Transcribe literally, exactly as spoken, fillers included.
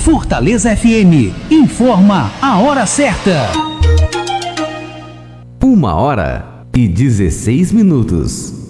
Fortaleza F M informa a hora certa. Uma hora e dezesseis minutos.